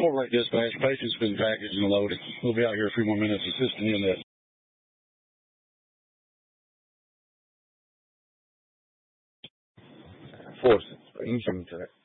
Fort Wright Dispatch, patient's been packaged and loaded. We'll be out here a few more minutes assisting you in that. Force, insurance.